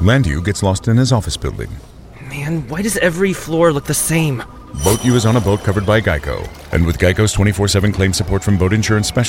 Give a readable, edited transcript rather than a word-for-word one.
Landu gets lost in his office building. Man, why does every floor look the same? Boat U is on a boat covered by Geico. And with Geico's 24/7 claim support from boat insurance specialists,